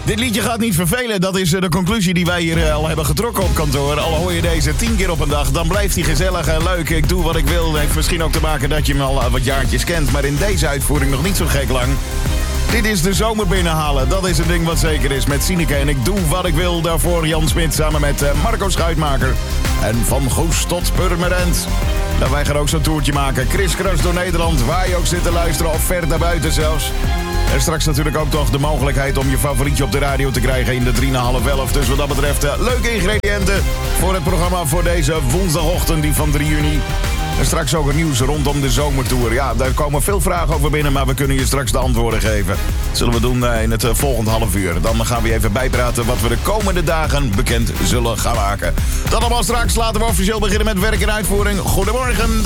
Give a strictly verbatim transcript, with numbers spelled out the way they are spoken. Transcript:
Dit liedje gaat niet vervelen. Dat is de conclusie die wij hier al hebben getrokken op kantoor. Al hoor je deze tien keer op een dag, dan blijft hij gezellig en leuk. Ik doe wat ik wil. Heeft misschien ook te maken dat je hem al wat jaartjes kent. Maar in deze uitvoering nog niet zo gek lang. Dit is de zomer binnenhalen. Dat is een ding wat zeker is met Sineke. En ik doe wat ik wil. Daarvoor Jan Smit samen met Marco Schuitmaker. En van Goes tot Purmerend. Nou, wij gaan ook zo'n toertje maken. Kriskras door Nederland. Waar je ook zit te luisteren of ver daarbuiten zelfs. En straks natuurlijk ook toch de mogelijkheid om je favorietje op de radio te krijgen in de drie na half elf. Dus wat dat betreft uh, leuke ingrediënten voor het programma voor deze woensdagochtend, die van drie juni. En straks ook het nieuws rondom de zomertour. Ja, daar komen veel vragen over binnen, maar we kunnen je straks de antwoorden geven. Dat zullen we doen uh, in het uh, volgende half uur. Dan gaan we even bijpraten wat we de komende dagen bekend zullen gaan maken. Dat allemaal straks. Laten we officieel beginnen met werk en uitvoering. Goedemorgen.